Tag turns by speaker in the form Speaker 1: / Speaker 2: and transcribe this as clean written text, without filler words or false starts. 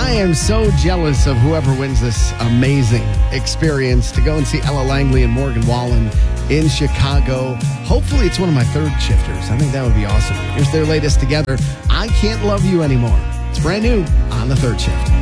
Speaker 1: I am so jealous of whoever wins this amazing experience to go and see Ella Langley and Morgan Wallen in Chicago. Hopefully it's one of my third shifters. I think that would be awesome. Here's their latest together, I Can't Love You Anymore. It's brand new on the third shift.